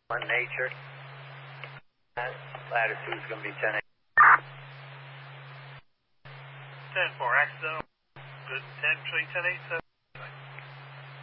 On nature. Latitude is going to be 10. 10-4, accidental. Good 10, 10-8,